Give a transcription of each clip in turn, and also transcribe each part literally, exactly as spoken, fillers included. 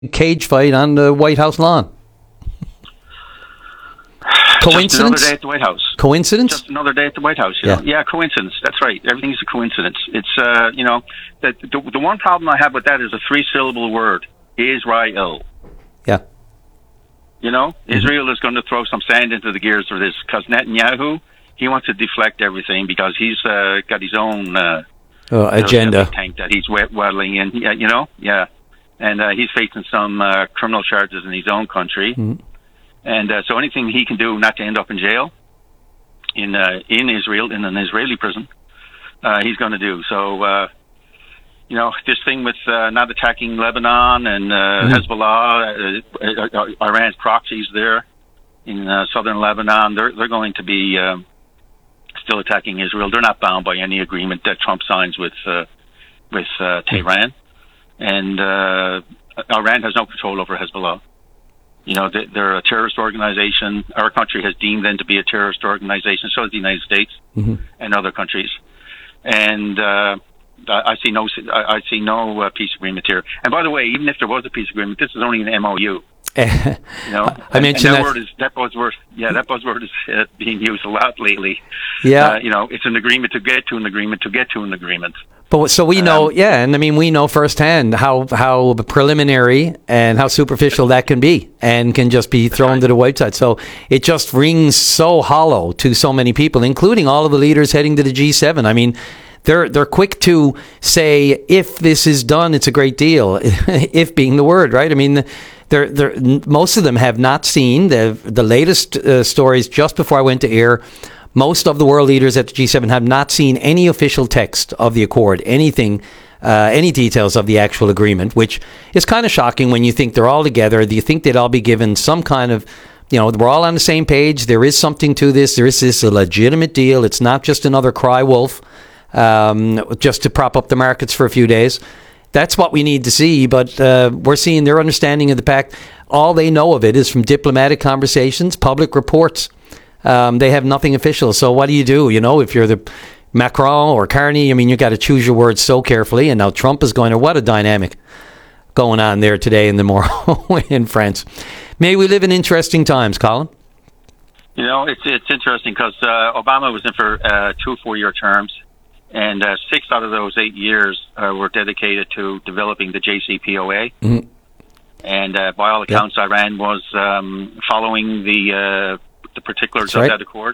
cage fight on the White House lawn. Coincidence? Just another day at the White House. Coincidence? Just another day at the White House. You yeah. know? Yeah, coincidence. That's right. Everything's a coincidence. It's, uh, you know, the, the, the one problem I have with that is a three-syllable word, Israel. Yeah. You know, Mm-hmm. Israel is going to throw some sand into the gears for this because Netanyahu, he wants to deflect everything because he's uh, got his own uh, oh, agenda tank that he's waddling in. Yeah, you know, yeah. And uh, he's facing some uh, criminal charges in his own country. Mm-hmm. And uh, so anything he can do not to end up in jail in uh, in Israel, in an Israeli prison, uh, he's going to do. So, uh, you know, this thing with uh, not attacking Lebanon and uh, mm-hmm. Hezbollah, uh, uh, Iran's proxies there in uh, southern Lebanon, they're, they're going to be um, still attacking Israel. They're not bound by any agreement that Trump signs with, uh, with uh, Tehran. And uh, Iran has no control over Hezbollah. You know, they're a terrorist organization. Our country has deemed them to be a terrorist organization. So has the United States mm-hmm. and other countries. And uh, I see no, I see no uh, peace agreement here. And by the way, even if there was a peace agreement, this is only an M O U. You know, I and, mentioned and that, that word is that buzzword. Yeah, that buzzword is uh, being used a lot lately. Yeah, uh, you know, it's an agreement to get to an agreement to get to an agreement. But so we know, um, yeah, and I mean, we know firsthand how how preliminary and how superficial that can be, and can just be thrown right. to the wayside. So it just rings so hollow to so many people, including all of the leaders heading to the G seven. I mean, they're they're quick to say if this is done, it's a great deal. If being the word, right? I mean, they're they're most of them have not seen the the latest uh, stories just before I went to air. Most of the world leaders at the G seven have not seen any official text of the accord, anything, uh, any details of the actual agreement, which is kind of shocking when you think they're all together. Do you think they'd all be given some kind of, you know, we're all on the same page. There is something to this. There is this a legitimate deal. It's not just another cry wolf um, just to prop up the markets for a few days. That's what we need to see. But uh, we're seeing their understanding of the pact. All they know of it is from diplomatic conversations, public reports. Um, they have nothing official. So what do you do? You know, if you're the Macron or Carney, I mean, you got to choose your words so carefully. And now Trump is going to, what a dynamic going on there today and tomorrow in France. May we live in interesting times, Colin. You know, it's it's interesting because uh, Obama was in for uh, two four-year terms, and uh, six out of those eight years uh, were dedicated to developing the J C P O A. Mm-hmm. And uh, by all accounts, yep. Iran was um, following the... Uh, the particulars right. of that accord,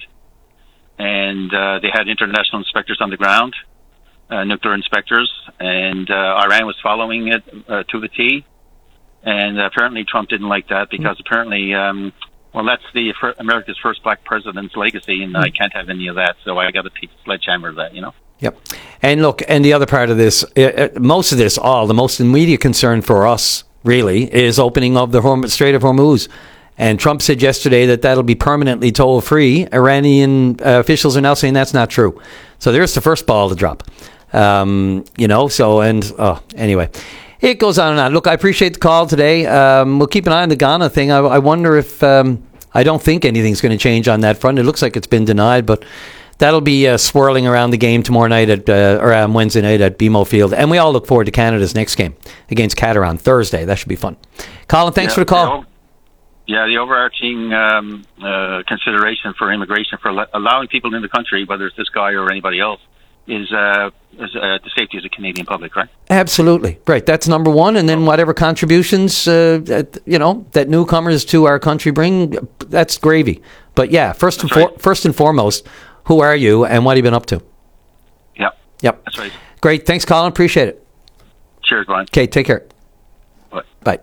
and uh, they had international inspectors on the ground, uh, nuclear inspectors, and uh, Iran was following it uh, to the T, and apparently Trump didn't like that because mm. apparently, um, well, that's the fir- America's first black president's legacy, and mm. I can't have any of that, so I got to take sledgehammer of that, you know? Yep. And look, and the other part of this, uh, most of this, all, the most immediate concern for us, really, is opening of the Horm- Strait of Hormuz. And Trump said yesterday that that'll be permanently toll-free. Iranian uh, officials are now saying that's not true. So there's the first ball to drop. Um, you know, so, and, oh, anyway. It goes on and on. Look, I appreciate the call today. Um, we'll keep an eye on the Ghana thing. I, I wonder if, um, I don't think anything's going to change on that front. It looks like it's been denied, but that'll be uh, swirling around the game tomorrow night at, uh, or um, Wednesday night at B M O Field. And we all look forward to Canada's next game against Qatar on Thursday. That should be fun. Colin, thanks yeah, for the call. Yeah, the overarching um, uh, consideration for immigration, for al- allowing people in the country, whether it's this guy or anybody else, is, uh, is uh, the safety of the Canadian public, right? Absolutely. Right. That's number one. And then whatever contributions, uh, that, you know, that newcomers to our country bring, that's gravy. But yeah, first and, for- right. first and foremost, who are you and what have you been up to? Yep. Yep. That's right. Great. Thanks, Colin. Appreciate it. Cheers, Brian. Okay, take care. Bye. Bye.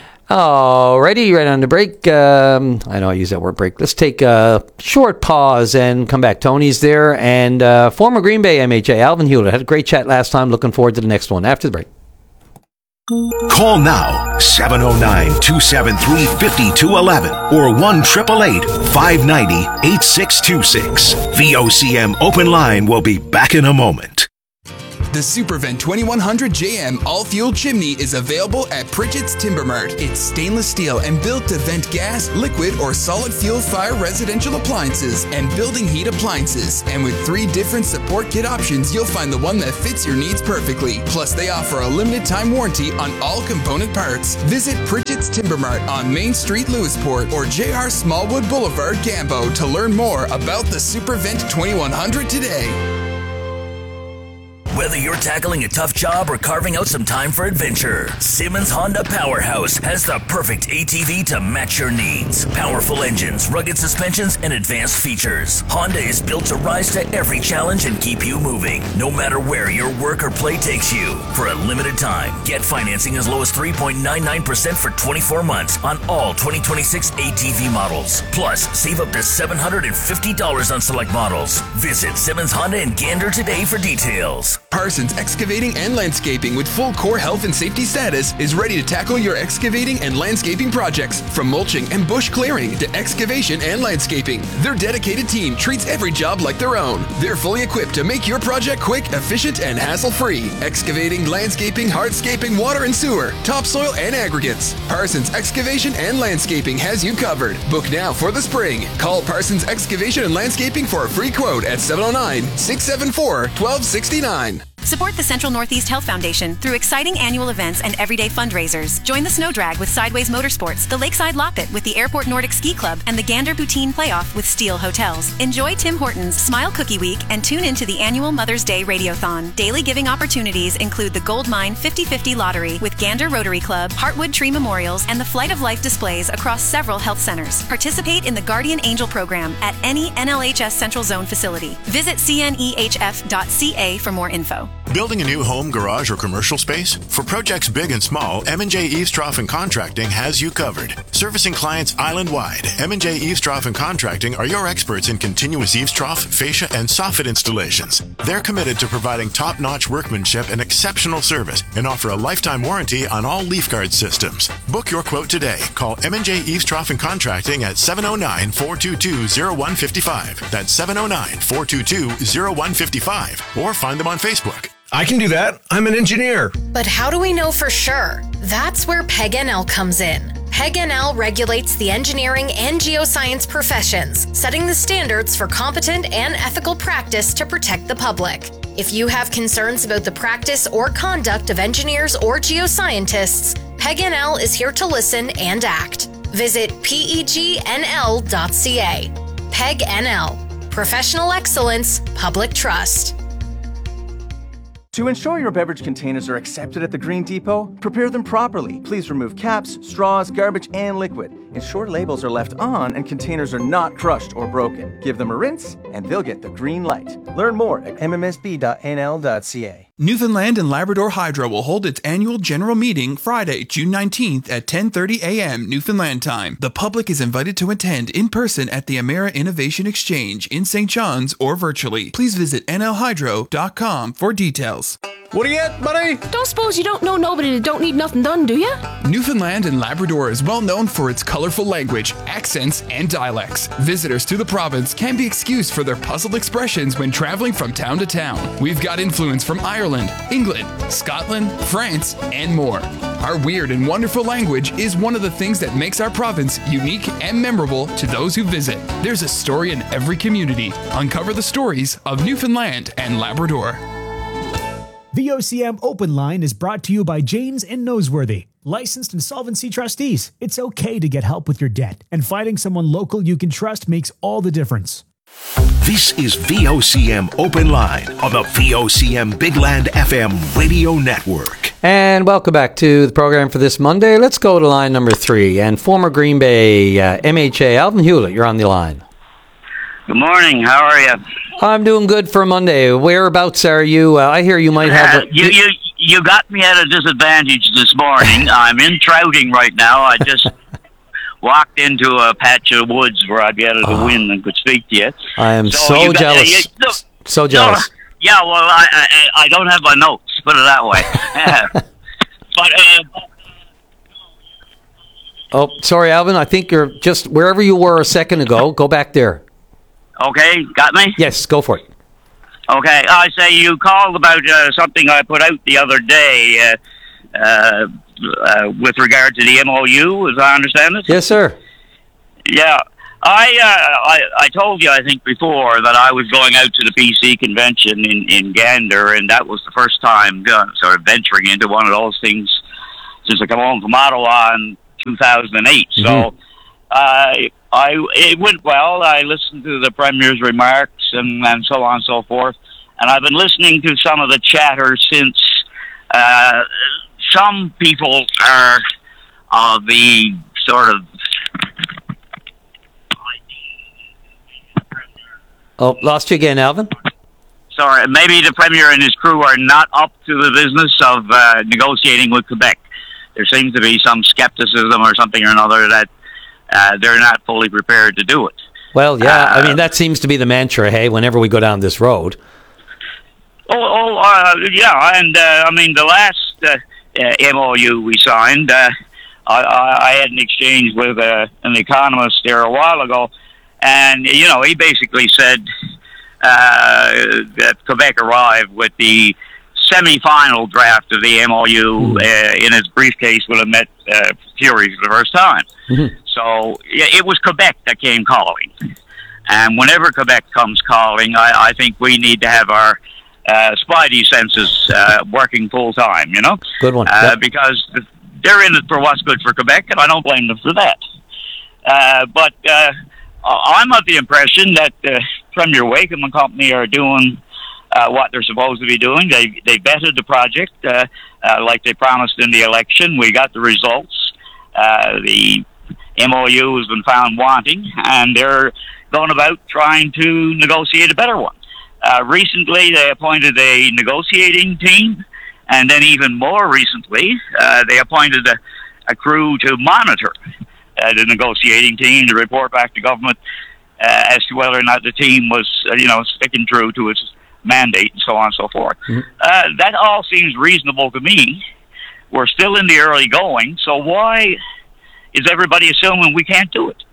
Alrighty, right on the break. Um, I know I use that word break. Let's take a short pause and come back. Tony's there, and uh, former Green Bay M H A, Alvin Hewlett. Had a great chat last time. Looking forward to the next one after the break. Call now, seven oh nine, two seven three, five two one one or one eight eight eight, five nine zero, eight six two six. V O C M Open Line will be back in a moment. The Supervent twenty-one hundred J M all-fuel chimney is available at Pritchett's Timber Mart. It's stainless steel and built to vent gas, liquid, or solid fuel fire residential appliances and building heat appliances. And with three different support kit options, you'll find the one that fits your needs perfectly. Plus, they offer a limited time warranty on all component parts. Visit Pritchett's Timber Mart on Main Street, Lewisport, or J R Smallwood Boulevard, Gambo, to learn more about the Supervent twenty-one hundred today. Whether you're tackling a tough job or carving out some time for adventure, Simmons Honda Powerhouse has the perfect A T V to match your needs. Powerful engines, rugged suspensions, and advanced features. Honda is built to rise to every challenge and keep you moving, no matter where your work or play takes you. For a limited time, get financing as low as three point nine nine percent for twenty-four months on all twenty twenty-six A T V models. Plus, save up to seven hundred fifty dollars on select models. Visit Simmons Honda in Gander today for details. Parsons Excavating and Landscaping, with full core health and safety status, is ready to tackle your excavating and landscaping projects. From mulching and bush clearing to excavation and landscaping, their dedicated team treats every job like their own. They're fully equipped to make your project quick, efficient, and hassle-free. Excavating, landscaping, hardscaping, water and sewer, topsoil, and aggregates. Parsons Excavation and Landscaping has you covered. Book now for the spring. Call Parsons Excavation and Landscaping for a free quote at seven oh nine, six seven four, one two six nine. Support the Central Northeast Health Foundation through exciting annual events and everyday fundraisers. Join the Snow Drag with Sideways Motorsports, the Lakeside Loppet with the Airport Nordic Ski Club, and the Gander Poutine Playoff with Steel Hotels. Enjoy Tim Hortons Smile Cookie Week and tune into the annual Mother's Day Radiothon. Daily giving opportunities include the Gold Mine fifty fifty Lottery with Gander Rotary Club, Heartwood Tree Memorials, and the Flight of Life displays across several health centers. Participate in the Guardian Angel program at any N L H S Central Zone facility. Visit C N E H F dot C A for more info. Building a new home, garage, or commercial space? For projects big and small, M and J Eavestrough and Contracting has you covered. Servicing clients island-wide, M and J Eavestrough and Contracting are your experts in continuous eavestrough, fascia, and soffit installations. They're committed to providing top-notch workmanship and exceptional service, and offer a lifetime warranty on all leaf guard systems. Book your quote today. Call M and J Eavestrough and Contracting at seven oh nine, four two two, oh one five five. That's seven oh nine, four two two, oh one five five. Or find them on Facebook. I can do that. I'm an engineer. But how do we know for sure? That's where P E G N L comes in. P E G N L regulates the engineering and geoscience professions, setting the standards for competent and ethical practice to protect the public. If you have concerns about the practice or conduct of engineers or geoscientists, P E G N L is here to listen and act. Visit P E G N L dot C A. P E G N L. Professional excellence, public trust. To ensure your beverage containers are accepted at the Green Depot, prepare them properly. Please remove caps, straws, garbage, and liquid. Ensure labels are left on and containers are not crushed or broken. Give them a rinse, and they'll get the green light. Learn more at M M S B dot N L dot C A. Newfoundland and Labrador Hydro will hold its annual general meeting Friday, June nineteenth at ten thirty a.m. Newfoundland time. The public is invited to attend in person at the Amera Innovation Exchange in Saint John's or virtually. Please visit N L hydro dot com for details. What do you get, buddy? Don't suppose you don't know nobody that don't need nothing done, do you? Newfoundland and Labrador is well known for its colorful language, accents, and dialects. Visitors to the province can be excused for their puzzled expressions when traveling from town to town. We've got influence from Ireland, England, Scotland, France, and more. Our weird and wonderful language is one of the things that makes our province unique and memorable to those who visit. There's a story in every community. Uncover the stories of Newfoundland and Labrador. The O C M Open Line is brought to you by Janes and Noseworthy, licensed insolvency trustees. It's okay to get help with your debt, and finding someone local you can trust makes all the difference. This is V O C M Open Line on the V O C M Big Land F M radio network. And welcome back to the program for this Monday. Let's go to line number three. And former Green Bay uh, M H A, Alvin Hewlett, you're on the line. Good morning. How are you? I'm doing good for Monday. Whereabouts are you? Uh, I hear you might have... Uh, you, you, you got me at a disadvantage this morning. I'm in Trouting right now. I just walked into a patch of woods where I'd be out of the oh. wind and could speak to you. I am so, so got, jealous. Uh, you, no, so jealous. No, yeah, well, I, I I don't have my notes, put it that way. but... Uh, oh, sorry, Alvin. I think you're just wherever you were a second ago. Go back there. Okay, got me? Yes, go for it. Okay, I say you called about uh, something I put out the other day uh, uh, uh, with regard to the M O U, as I understand it. Yes, sir. Yeah, I, uh, I I told you, I think, before that I was going out to the P C convention in, in Gander, and that was the first time uh, sort of venturing into one of those things since I come home from Ottawa in two thousand eight. Mm-hmm. So uh, I it went well. I listened to the Premier's remarks and, and so on and so forth, and I've been listening to some of the chatter since. Uh, some people are of the sort of Oh, lost you again, Alvin. Sorry, maybe the Premier and his crew are not up to the business of uh, negotiating with Quebec. There seems to be some skepticism or something or another that uh, they're not fully prepared to do it. Well, yeah, uh, I mean, that seems to be the mantra, hey, whenever we go down this road. Oh, oh uh, yeah, and uh, I mean, the last uh, uh, M O U we signed, uh, I, I, I had an exchange with uh, an economist there a while ago, and, you know, he basically said uh, that Quebec arrived with the semi-final draft of the M O U mm. uh, in his briefcase with a Met uh, Fury for the first time. Mm-hmm. So yeah, it was Quebec that came calling. And whenever Quebec comes calling, I, I think we need to have our uh, spidey senses uh, working full-time, you know? Good one. Uh, yep. Because they're in it for what's good for Quebec, and I don't blame them for that. Uh, but... Uh, I'm of the impression that uh, Premier Wakeham and company are doing uh, what they're supposed to be doing. They they vetted the project uh, uh, like they promised in the election. We got the results. Uh, the M O U has been found wanting, and they're going about trying to negotiate a better one. Uh, recently, they appointed a negotiating team, and then even more recently, uh, they appointed a, a crew to monitor Uh, the negotiating team to report back to government uh, as to whether or not the team was, uh, you know, sticking true to its mandate and so on and so forth. Mm-hmm. Uh, that all seems reasonable to me. We're still in the early going, so why is everybody assuming we can't do it?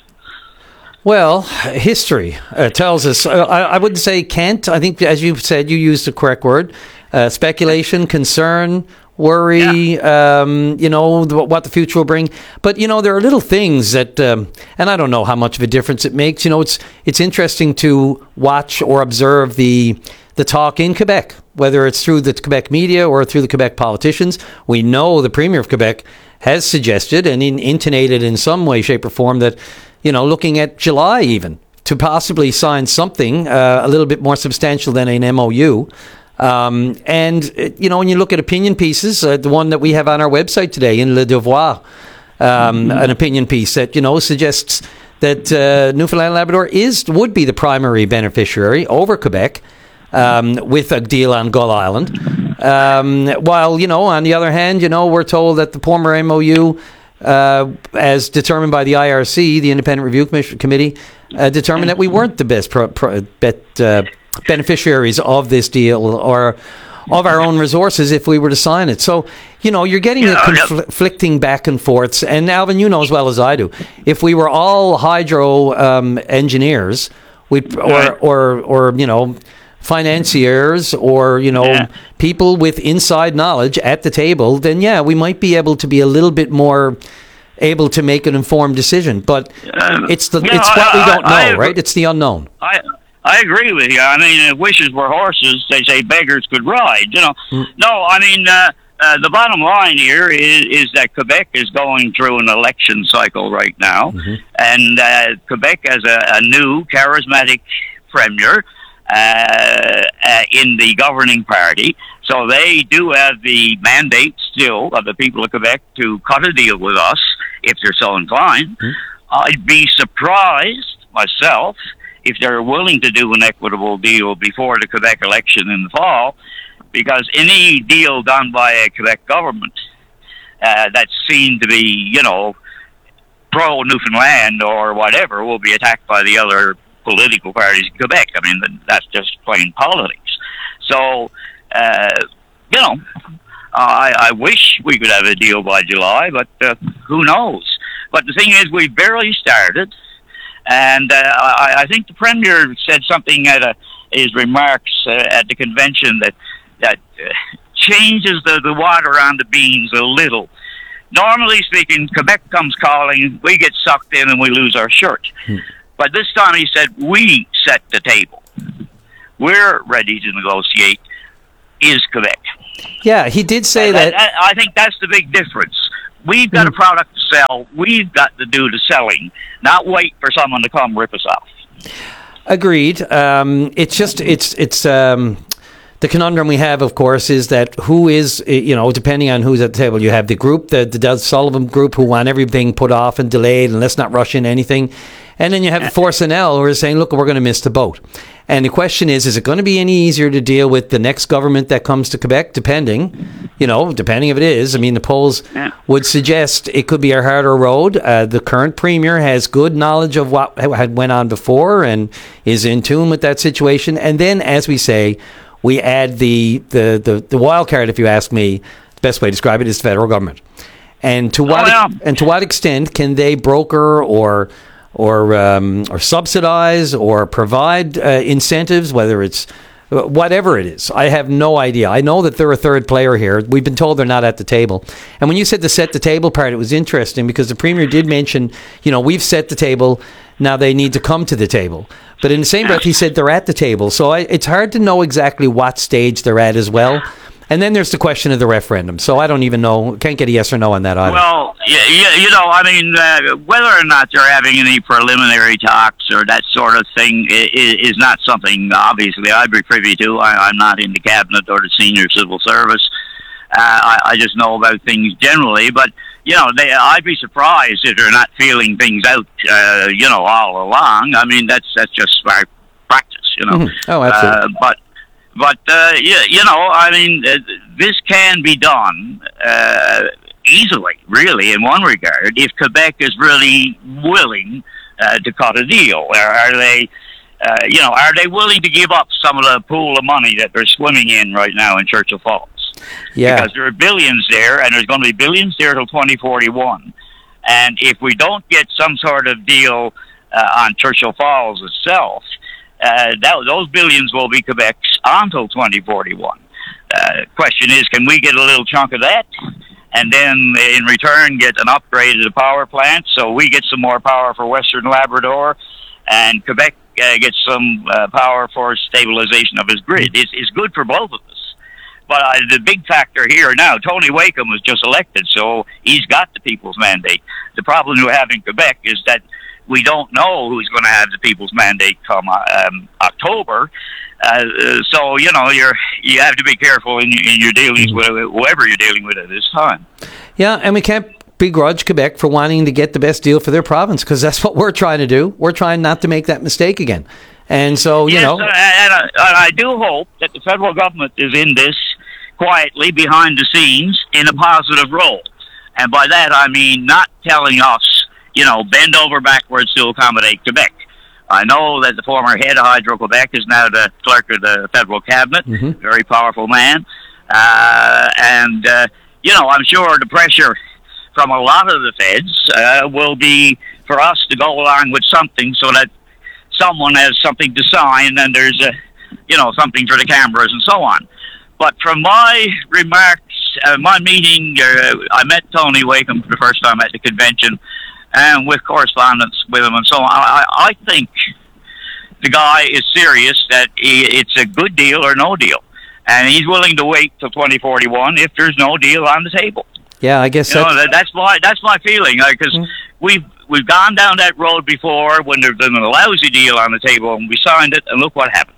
Well, history uh, tells us, uh, I, I wouldn't say can't. I think, as you said, you used the correct word. Uh, speculation, concern, worry, yeah. um, you know, the, what the future will bring. But, you know, there are little things that, um, and I don't know how much of a difference it makes. You know, it's it's interesting to watch or observe the the talk in Quebec, whether it's through the Quebec media or through the Quebec politicians. We know the Premier of Quebec has suggested and in, intonated in some way, shape or form that, you know, looking at July even, to possibly sign something uh, a little bit more substantial than an M O U. Um, and, you know, when you look at opinion pieces, uh, the one that we have on our website today in Le Devoir, um, mm-hmm. an opinion piece that, you know, suggests that uh, Newfoundland and Labrador is would be the primary beneficiary over Quebec um, with a deal on Gull Island. Um, while, you know, on the other hand, you know, we're told that the former M O U, uh, as determined by the I R C, the Independent Review Commission Committee, uh, determined that we weren't the best pro- pro- bet, uh, beneficiaries of this deal or of our own resources if we were to sign it. So, you know, you're getting yeah, a conflicting yep. back and forths. And Alvin, you know as well as I do, if we were all hydro um, engineers, we'd, or, right. or, or, you know, financiers or, you know, yeah. people with inside knowledge at the table, then, yeah, we might be able to be a little bit more able to make an informed decision. But um, it's the it's know, what I, we don't I, know, I, right? It's the unknown. I I agree with you. I mean, if wishes were horses, they say beggars could ride. You know, mm. no. I mean, uh, uh, the bottom line here is, is that Quebec is going through an election cycle right now, mm-hmm. and uh, Quebec has a, a new charismatic premier uh, uh, in the governing party. So they do have the mandate still of the people of Quebec to cut a deal with us if they're so inclined. Mm-hmm. I'd be surprised myself if they're willing to do an equitable deal before the Quebec election in the fall, because any deal done by a Quebec government uh, that's seen to be, you know, pro-Newfoundland or whatever will be attacked by the other political parties in Quebec. I mean, that's just plain politics. So, uh, you know, I, I wish we could have a deal by July, but uh, who knows? But the thing is, we barely started. And uh, I, I think the Premier said something at a his remarks uh, at the convention that that uh, changes the, the water on the beans a little. Normally speaking, Quebec comes calling, we get sucked in and we lose our shirt. Hmm. But this time he said, we set the table. We're ready to negotiate. Is Quebec. Yeah, he did say uh, that. that. I think that's the big difference. We've got mm. a product to sell. We've got to do the selling, not wait for someone to come rip us off. Agreed. Um, it's just, it's, it's, um, the conundrum we have, of course, is that who is, you know, depending on who's at the table, you have the group, the, the Doug Sullivan group, who want everything put off and delayed and let's not rush in anything. And then you have the Force N L who are saying, look, we're going to miss the boat. And the question is, is it going to be any easier to deal with the next government that comes to Quebec, depending, you know, depending if it is. I mean, the polls yeah. would suggest it could be a harder road. Uh, the current premier has good knowledge of what had went on before and is in tune with that situation. And then, as we say, we add the, the, the, the wild card, if you ask me. The best way to describe it is the federal government. And to what, oh, yeah. and to what extent can they broker or... or um, or subsidize or provide uh, incentives, whether it's whatever it is. I have no idea. I know that they're a third player here. We've been told they're not at the table. And when you said the set the table part, it was interesting because the Premier did mention, you know, we've set the table, now they need to come to the table. But in the same breath, he said they're at the table. So I, it's hard to know exactly what stage they're at as well. And then there's the question of the referendum. So I don't even know, can't get a yes or no on that either. Well, you, you know, I mean, uh, whether or not they're having any preliminary talks or that sort of thing is, is not something, obviously, I'd be privy to. I, I'm not in the cabinet or the senior civil service. Uh, I, I just know about things generally. But, you know, they, I'd be surprised if they're not feeling things out, uh, you know, all along. I mean, that's that's just smart practice, you know. Mm-hmm. Oh, absolutely. Uh, but... But, uh, you, you know, I mean, uh, this can be done uh, easily, really, in one regard, if Quebec is really willing uh, to cut a deal. Are, are they, uh, you know, are they willing to give up some of the pool of money that they're swimming in right now in Churchill Falls? Yeah. Because there are billions there, and there's going to be billions there till twenty forty-one. And if we don't get some sort of deal uh, on Churchill Falls itself, Uh, that, those billions will be Quebec's until twenty forty-one. Uh, question is, can we get a little chunk of that, and then in return get an upgrade to the power plant, so we get some more power for Western Labrador, and Quebec uh, gets some uh, power for stabilization of his grid. It's, it's good for both of us. But uh, the big factor here now, Tony Wakeham was just elected, so he's got the people's mandate. The problem we have in Quebec is that we don't know who's going to have the people's mandate come um, October. Uh, so, you know, you're, you have to be careful in, in your dealings with whoever you're dealing with at this time. Yeah, and we can't begrudge Quebec for wanting to get the best deal for their province, because that's what we're trying to do. We're trying not to make that mistake again. And so, you yes, know... Uh, and, uh, and I do hope that the federal government is in this quietly behind the scenes in a positive role. And by that, I mean not telling us, you know, bend over backwards to accommodate Quebec. I know that the former head of Hydro-Quebec is now the clerk of the federal cabinet, mm-hmm. very powerful man. Uh, and, uh, you know, I'm sure the pressure from a lot of the feds uh, will be for us to go along with something so that someone has something to sign and there's, a, you know, something for the cameras and so on. But from my remarks, uh, my meeting, uh, I met Tony Wakeham for the first time at the convention, and with correspondence with him and so on. I, I think the guy is serious that he, it's a good deal or no deal. And he's willing to wait till twenty forty-one if there's no deal on the table. Yeah, I guess you know, that, that's my that's my feeling, because uh, mm-hmm. we've we've gone down that road before when there's been a lousy deal on the table and we signed it, and look what happened.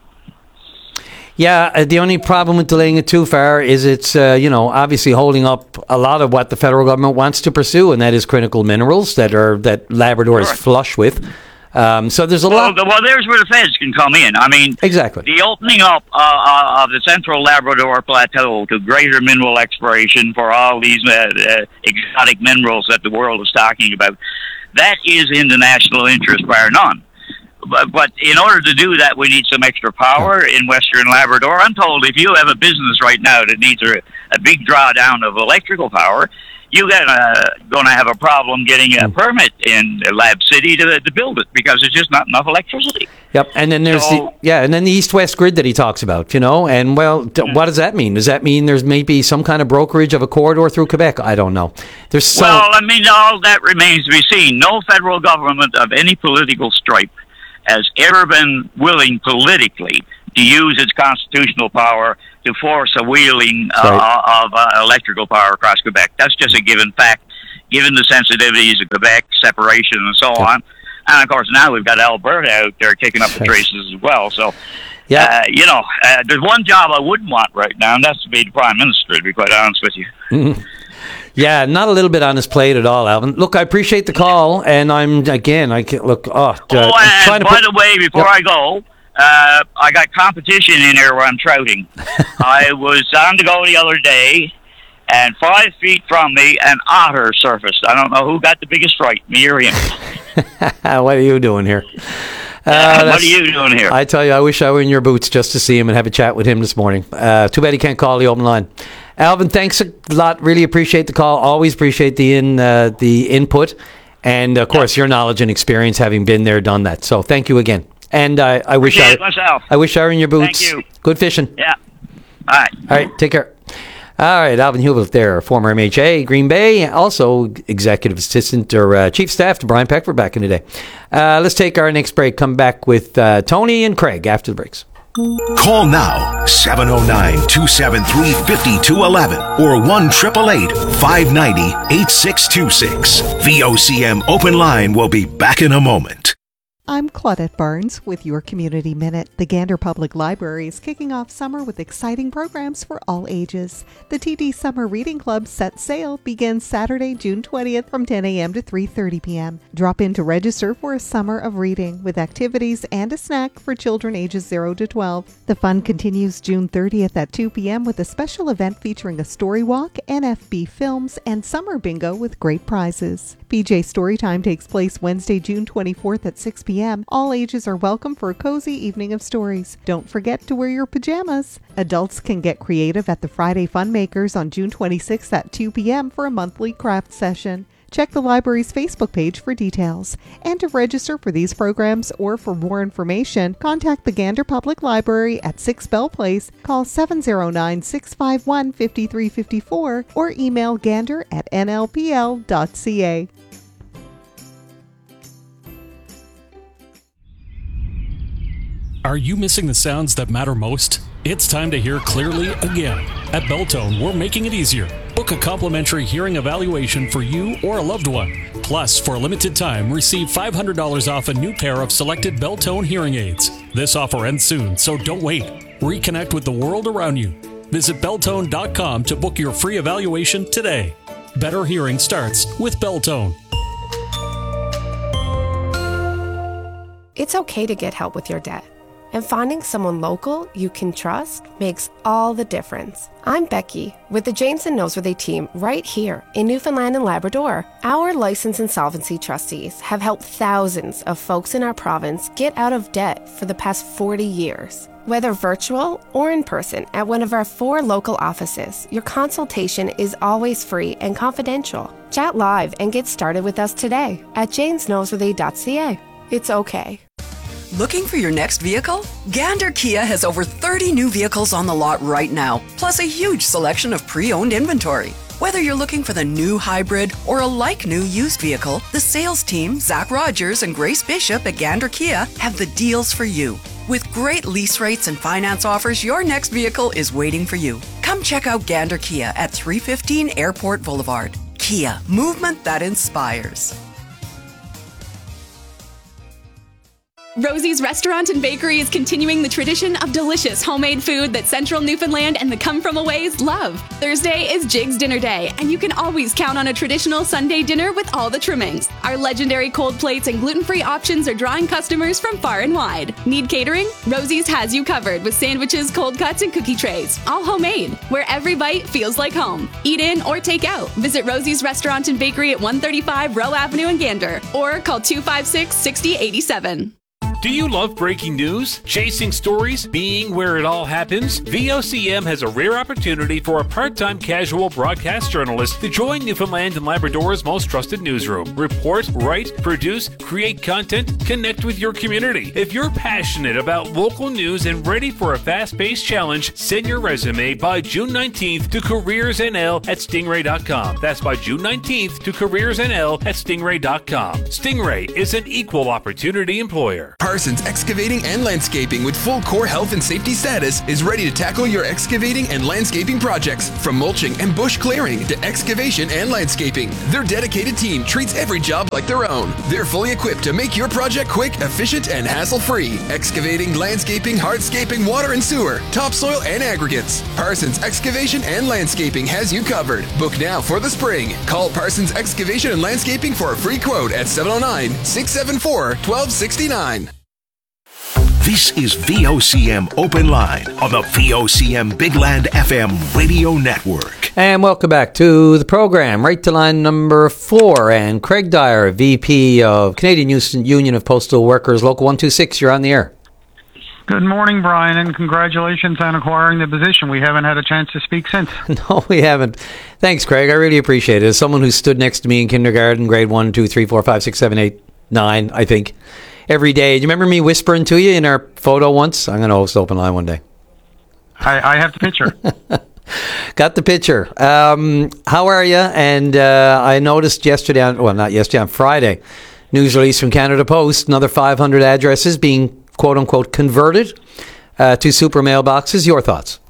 Yeah, uh, the only problem with delaying it too far is it's, uh, you know, obviously holding up a lot of what the federal government wants to pursue, and that is critical minerals that are that Labrador sure. is flush with. Um, so there's a well, lot. Well, there's where the feds can come in. I mean, exactly. The opening up uh, of the central Labrador Plateau to greater mineral exploration for all these uh, uh, exotic minerals that the world is talking about, that is in the national interest, bar none. But, but in order to do that, we need some extra power in Western Labrador. I'm told if you have a business right now that needs a, a big drawdown of electrical power, you're gonna gonna have a problem getting a permit in Lab City to, to build it because there's just not enough electricity. Yep, and then there's So- the, yeah, and then the east-west grid that he talks about, you know, and well, d- what does that mean? Does that mean there's maybe some kind of brokerage of a corridor through Quebec? I don't know. There's so Well, I mean, all that remains to be seen. No federal government of any political stripe has ever been willing politically to use its constitutional power to force a wheeling uh, Right. of uh, electrical power across Quebec. That's just a given fact, given the sensitivities of Quebec, separation, and so on. And, of course, now we've got Alberta out there kicking up the traces as well. So, Yeah. uh, you know, uh, there's one job I wouldn't want right now, and that's to be the Prime Minister, to be quite honest with you. Mhm. Yeah, not a little bit on his plate at all, Alvin. Look, I appreciate the call, and I'm again, I can, look. Oh, uh, Oh, I'm trying and to by put- the way, before Yep. I go, uh, I got competition in here where I'm trouting. I was on the go the other day, and five feet from me, an otter surfaced. I don't know who got the biggest fright, me or him. what are you doing here? Uh, what that's- are you doing here? I tell you, I wish I were in your boots just to see him and have a chat with him this morning. Uh, too bad he can't call the open line. Alvin, thanks a lot. Really appreciate the call. Always appreciate the in uh, the input, and of course your knowledge and experience, having been there, done that. So thank you again. And I, I wish I, Appreciate it myself. I wish I were in your boots. Thank you. Good fishing. Yeah. All right. All right, take care. All right, Alvin Hubelt there, former M H A, Green Bay, also executive assistant or uh, chief staff to Brian Peckford back in the day. Uh, let's take our next break. Come back with uh, Tony and Craig after the breaks. Call now seven oh nine, two seven three, five two one one or one eight eight eight, five nine zero, eight six two six. V O C M Open Line will be back in a moment. I'm Claudette Barnes with your Community Minute. The Gander Public Library is kicking off summer with exciting programs for all ages. The T D Summer Reading Club Set Sail begins Saturday, June twentieth from ten a.m. to three thirty p.m. Drop in to register for a summer of reading with activities and a snack for children ages zero to twelve. The fun continues June thirtieth at two p.m. with a special event featuring a story walk, N F B films, and summer bingo with great prizes. P J Storytime takes place Wednesday, June twenty-fourth at six p.m. All ages are welcome for a cozy evening of stories. Don't forget to wear your pajamas. Adults can get creative at the Friday Fun Makers on June twenty-sixth at two p.m. for a monthly craft session. Check the library's Facebook page for details. And to register for these programs or for more information, contact the Gander Public Library at six Bell Place, call seven oh nine, six five one, five three five four, or email gander at n l p l dot c a. Are you missing the sounds that matter most? It's time to hear clearly again. At Belltone, we're making it easier. Book a complimentary hearing evaluation for you or a loved one. Plus, for a limited time, receive five hundred dollars off a new pair of selected Belltone hearing aids. This offer ends soon, so don't wait. Reconnect with the world around you. Visit Belltone dot com to book your free evaluation today. Better hearing starts with Belltone. It's okay to get help with your debt. And finding someone local you can trust makes all the difference. I'm Becky with the James and Noseworthy team right here in Newfoundland and Labrador. Our license insolvency trustees have helped thousands of folks in our province get out of debt for the past forty years. Whether virtual or in person at one of our four local offices, your consultation is always free and confidential. Chat live and get started with us today at james noseworthy dot c a. It's okay. Looking for your next vehicle? Gander Kia has over thirty new vehicles on the lot right now, plus a huge selection of pre-owned inventory. Whether you're looking for the new hybrid or a like-new used vehicle, the sales team, Zach Rogers and Grace Bishop at Gander Kia, have the deals for you. With great lease rates and finance offers, your next vehicle is waiting for you. Come check out Gander Kia at three fifteen Airport Boulevard. Kia, movement that inspires. Rosie's Restaurant and Bakery is continuing the tradition of delicious homemade food that Central Newfoundland and the come-from-aways love. Thursday is Jig's Dinner Day, and you can always count on a traditional Sunday dinner with all the trimmings. Our legendary cold plates and gluten-free options are drawing customers from far and wide. Need catering? Rosie's has you covered with sandwiches, cold cuts, and cookie trays, all homemade, where every bite feels like home. Eat in or take out. Visit Rosie's Restaurant and Bakery at one thirty-five Rowe Avenue in Gander, or call two five six, six zero eight seven. Do you love breaking news? Chasing stories? Being where it all happens? V O C M has a rare opportunity for a part-time casual broadcast journalist to join Newfoundland and Labrador's most trusted newsroom. Report, write, produce, create content, connect with your community. If you're passionate about local news and ready for a fast-paced challenge, send your resume by June nineteenth to careersnl at stingray dot com. That's by June nineteenth to careersnl at stingray dot com. Stingray is an equal opportunity employer. Parsons Excavating and Landscaping with full core health and safety status is ready to tackle your excavating and landscaping projects. From mulching and bush clearing to excavation and landscaping, their dedicated team treats every job like their own. They're fully equipped to make your project quick, efficient, and hassle-free. Excavating, landscaping, hardscaping, water and sewer, topsoil, and aggregates. Parsons Excavation and Landscaping has you covered. Book now for the spring. Call Parsons Excavation and Landscaping for a free quote at seven oh nine, six seven four, one two six nine. This is V O C M Open Line on the V O C M Big Land F M radio network. And welcome back to the program. Right to line number four. And Craig Dyer, V P of Canadian Union of Postal Workers, Local one two six. You're on the air. Good morning, Brian, and congratulations on acquiring the position. We haven't had a chance to speak since. No, we haven't. Thanks, Craig. I really appreciate it. As someone who stood next to me in kindergarten, grade one, two, three, four, five, six, seven, eight, nine, I think, every day. Do you remember me whispering to you in our photo once? I'm going to host Open Line one day. I, I have the picture. Got the picture. Um, how are you? And uh, I noticed yesterday, on, well, not yesterday, on Friday, news release from Canada Post, another five hundred addresses being quote-unquote converted uh, to super mailboxes. Your thoughts?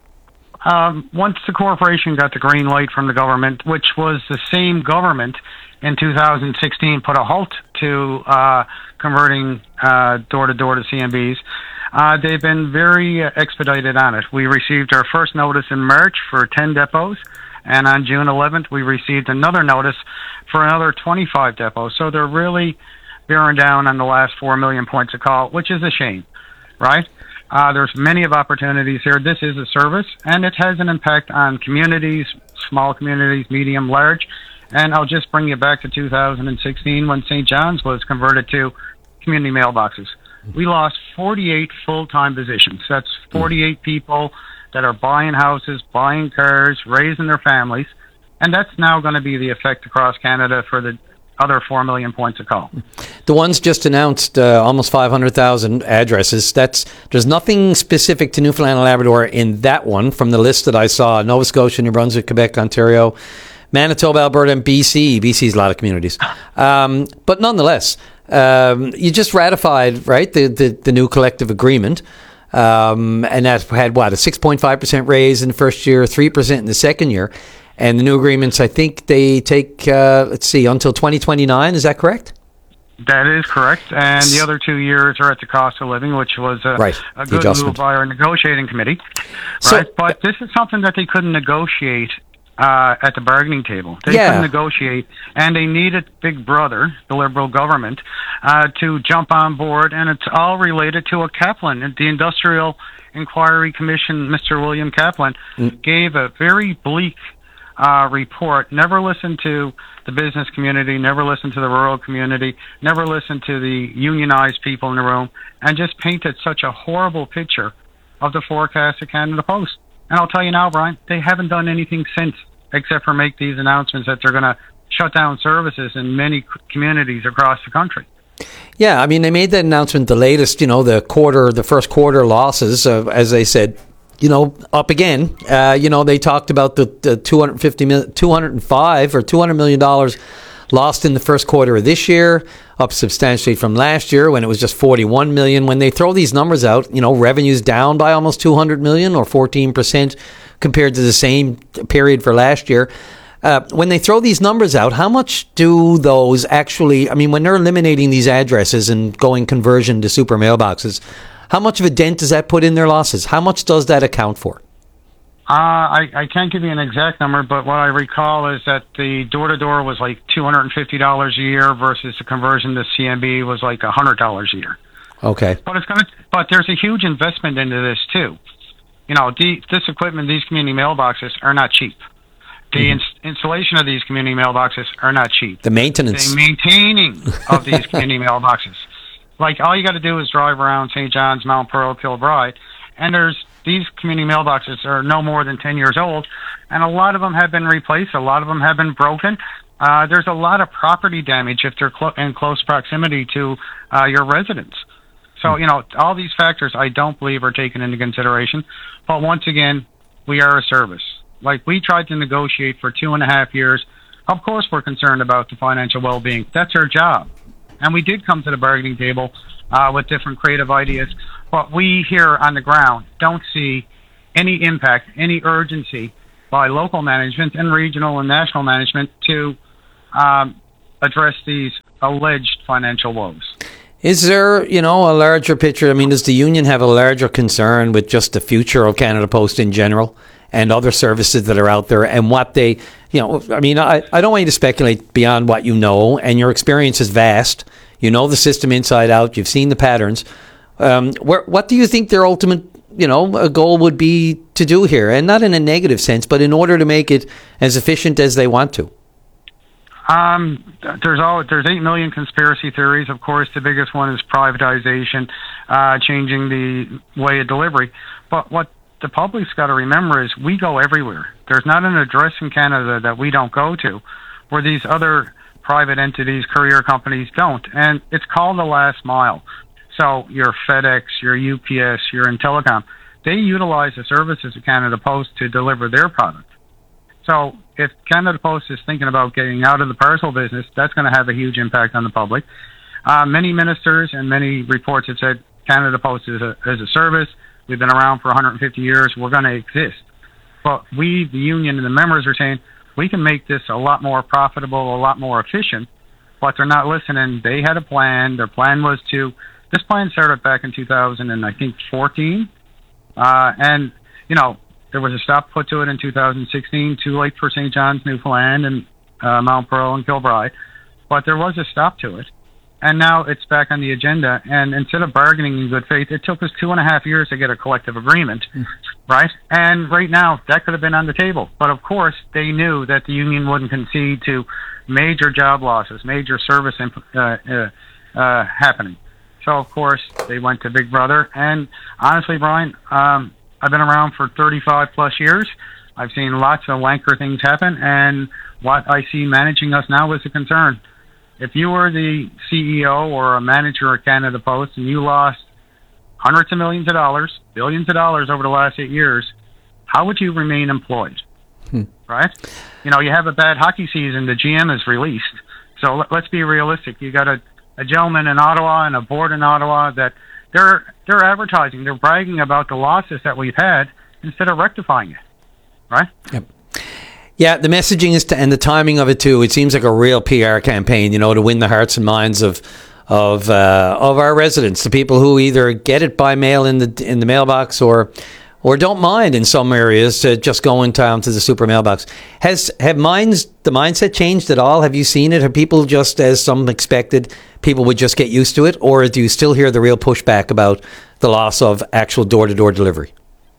Um, once the corporation got the green light from the government, which was the same government in two thousand sixteen, put a halt to uh, converting uh, door-to-door to C M Bs, uh, they've been very uh, expedited on it. We received our first notice in March for ten depots, and on June eleventh, we received another notice for another twenty-five depots. So they're really bearing down on the last four million points of call, which is a shame, right? Uh, there's many of opportunities here. This is a service, and it has an impact on communities, small communities, medium, large. And I'll just bring you back to two thousand sixteen when Saint John's was converted to community mailboxes. We lost forty-eight full-time positions. That's forty-eight people that are buying houses, buying cars, raising their families. And that's now going to be the effect across Canada for the other four million points of call. The ones just announced, uh, almost five hundred thousand addresses. That's There's nothing specific to Newfoundland and Labrador in that one from the list that I saw. Nova Scotia, New Brunswick, Quebec, Ontario, Manitoba, Alberta, and B C. B C's a lot of communities. Um, but nonetheless, um, you just ratified, right, the, the, the new collective agreement. Um, and that had, what, a six point five percent raise in the first year, three percent in the second year. And the new agreements, I think they take, uh, let's see, until twenty twenty-nine. Is that correct? That is correct. And the other two years are at the cost of living, which was a, right. a good move by our negotiating committee. So, right? But this is something that they couldn't negotiate uh, at the bargaining table. They yeah. couldn't negotiate, and they needed Big Brother, the Liberal government, uh, to jump on board. And it's all related to a Kaplan. The Industrial Inquiry Commission, Mister William Kaplan, mm. gave a very bleak Uh, report. Never listen to the business community, never listen to the rural community, never listen to the unionized people in the room, and just painted such a horrible picture of the forecast of Canada Post. And I'll tell you now, Brian, they haven't done anything since, except for make these announcements that they're going to shut down services in many communities across the country. Yeah, I mean, they made that announcement, the latest, you know, the quarter, the first quarter losses, uh, as they said, you know, up again. Uh, you know, they talked about the, the two hundred fifty million, two hundred five or two hundred million dollars lost in the first quarter of this year, up substantially from last year when it was just forty-one million. When they throw these numbers out, you know, revenue's down by almost two hundred million or fourteen percent compared to the same period for last year. Uh, when they throw these numbers out, how much do those actually, I mean, when they're eliminating these addresses and going conversion to super mailboxes, how much of a dent does that put in their losses? How much does that account for? Uh, I, I can't give you an exact number, but what I recall is that the door-to-door was like two hundred fifty dollars a year versus the conversion to C M B was like one hundred dollars a year. Okay. But it's gonna. But there's a huge investment into this, too. You know, the, this equipment, these community mailboxes are not cheap. The mm-hmm. ins- installation of these community mailboxes are not cheap. The maintenance. The maintaining of these community mailboxes. Like, all you got to do is drive around Saint John's, Mount Pearl, Kilbride, and there's these community mailboxes are no more than ten years old, and a lot of them have been replaced. A lot of them have been broken. Uh, there's a lot of property damage if they're clo- in close proximity to uh, your residence. So, you know, all these factors I don't believe are taken into consideration. But once again, we are a service. Like, we tried to negotiate for two and a half years. Of course we're concerned about the financial well-being. That's our job. And we did come to the bargaining table uh, with different creative ideas. But we here on the ground don't see any impact, any urgency by local management and regional and national management to um, address these alleged financial woes. Is there, you know, a larger picture? I mean, does the union have a larger concern with just the future of Canada Post in general and other services that are out there and what they, you know, I mean, I, I don't want you to speculate beyond what you know, and your experience is vast. You know the system inside out. You've seen the patterns. Um, where, what do you think their ultimate, you know, goal would be to do here? And not in a negative sense, but in order to make it as efficient as they want to. Um, there's all there's eight million conspiracy theories. Of course, the biggest one is privatization, uh, changing the way of delivery. But what the public's got to remember is we go everywhere. There's not an address in Canada that we don't go to, where these other private entities, courier companies don't. And it's called the last mile. So your FedEx, your U P S, your Intellicom, they utilize the services of Canada Post to deliver their product. So if Canada Post is thinking about getting out of the parcel business, that's going to have a huge impact on the public. Uh, many ministers and many reports have said Canada Post is a, is a service. We've been around for one hundred fifty years. We're going to exist. But we, the union and the members, are saying we can make this a lot more profitable, a lot more efficient, but they're not listening. They had a plan. Their plan was to, this plan started back in two thousand and I think fourteen. Uh, and, you know, there was a stop put to it in two thousand sixteen, too late for Saint John's, Newfoundland, and uh, Mount Pearl and Kilbride. But there was a stop to it. And now it's back on the agenda. And instead of bargaining in good faith, it took us two and a half years to get a collective agreement, mm. right? And right now, that could have been on the table. But of course, they knew that the union wouldn't concede to major job losses, major service imp- uh, uh, uh, happening. So, of course, they went to Big Brother. And honestly, Brian, um, I've been around for thirty-five plus years. I've seen lots of wanker things happen. And what I see managing us now is a concern. If you were the C E O or a manager at Canada Post and you lost hundreds of millions of dollars, billions of dollars over the last eight years, how would you remain employed? Hmm. Right? You know, you have a bad hockey season, the G M is released. So let, let's be realistic. You got a, a gentleman in Ottawa and a board in Ottawa that they're they're advertising, they're bragging about the losses that we've had instead of rectifying it. Right? Yep. Yeah, the messaging is to, and the timing of it too. It seems like a real P R campaign, you know, to win the hearts and minds of of uh, of our residents, the people who either get it by mail in the in the mailbox or or don't mind in some areas to just go in town to the super mailbox. Has have minds the mindset changed at all? Have you seen it? Have people just, as some expected, people would just get used to it, or do you still hear the real pushback about the loss of actual door to door delivery?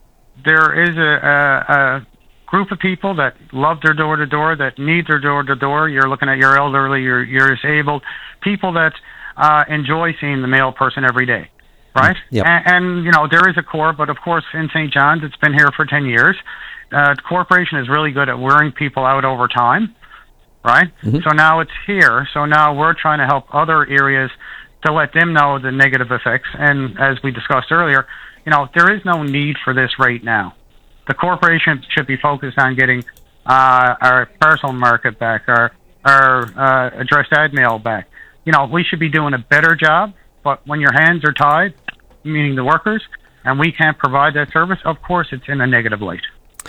There is a. a, a group of people that love their door-to-door, that need their door-to-door. You're looking at your elderly, you're, you're disabled, people that uh, enjoy seeing the mail person every day, right? Yep. And, and, you know, there is a core, but of course in Saint John's, it's been here for ten years. Uh, the corporation is really good at wearing people out over time, right? Mm-hmm. So now it's here. So now we're trying to help other areas to let them know the negative effects. And as we discussed earlier, you know, there is no need for this right now. The corporation should be focused on getting uh, our parcel market back, our our uh, addressed ad mail back. You know, we should be doing a better job, but when your hands are tied, meaning the workers, and we can't provide that service, of course it's in a negative light.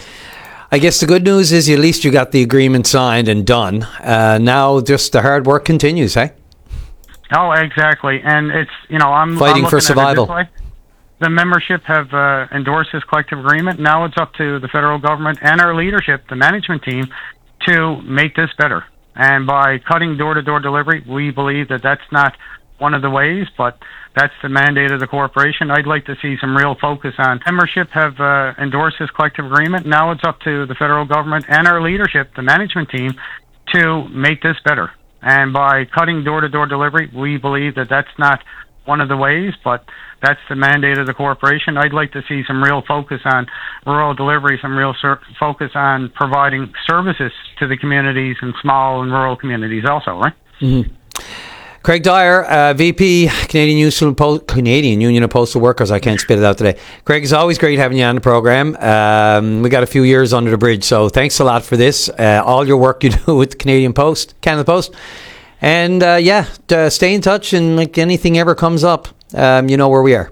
I guess the good news is at least you got the agreement signed and done. Uh, now just the hard work continues, hey? Oh, exactly. And it's, you know, I'm fighting I'm for survival. The membership have uh, endorsed this collective agreement. Now it's up to the federal government and our leadership, the management team, to make this better. And by cutting door-to-door delivery, we believe that that's not one of the ways, but that's the mandate of the corporation. I'd like to see some real focus on membership have uh, endorsed this collective agreement. Now it's up to the federal government and our leadership, the management team, to make this better. And by cutting door-to-door delivery, we believe that that's not one of the ways, but that's the mandate of the corporation. I'd like to see some real focus on rural delivery, some real ser- focus on providing services to the communities and small and rural communities also, right? Mm-hmm. Craig Dyer, uh, V P, Canadian Union, po- Canadian Union of Postal Workers. I can't spit it out today. Craig, it's always great having you on the program. Um, we got a few years under the bridge, so thanks a lot for this. Uh, all your work you do with the Canadian Post, Canada Post. And, uh, yeah, uh, stay in touch, and like anything ever comes up, um, you know where we are.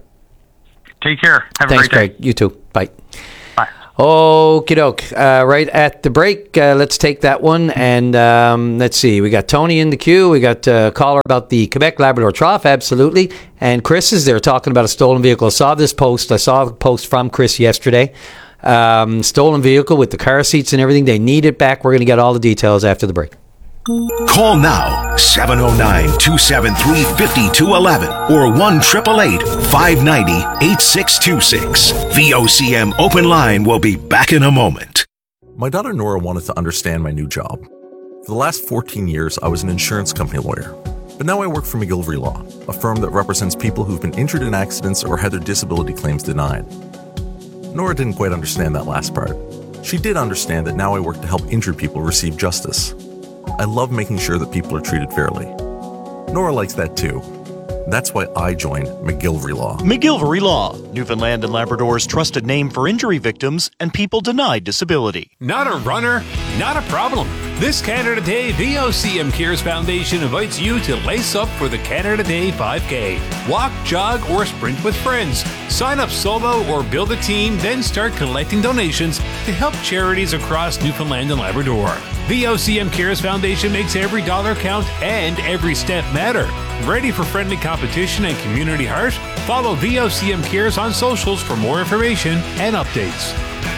Take care. Have Thanks, a great day. Craig. You too. Bye. Bye. Okie doke. Uh, right at the break, uh, let's take that one. And um, let's see. We got Tony in the queue. We got a caller about the Quebec Labrador Trough. Absolutely. And Chris is there talking about a stolen vehicle. I saw this post. I saw the post from Chris yesterday. Um, stolen vehicle with the car seats and everything. They need it back. We're going to get all the details after the break. Call now, seven oh nine, two seven three, five two one one or one eight eight eight, five nine zero, eight six two six. V O C M Open Line will be back in a moment. My daughter Nora wanted to understand my new job. For the last fourteen years, I was an insurance company lawyer. But now I work for McGillivray Law, a firm that represents people who've been injured in accidents or had their disability claims denied. Nora didn't quite understand that last part. She did understand that now I work to help injured people receive justice. I love making sure that people are treated fairly. Nora likes that too. That's why I joined McGillivray Law. McGillivray Law, Newfoundland and Labrador's trusted name for injury victims and people denied disability. Not a runner? Not a problem. This Canada Day, V O C M Cares Foundation invites you to lace up for the Canada Day five K. Walk, jog, or sprint with friends. Sign up solo or build a team, then start collecting donations to help charities across Newfoundland and Labrador. V O C M Cares Foundation makes every dollar count and every step matter. Ready for friendly competition and community heart? Follow V O C M Cares on socials for more information and updates.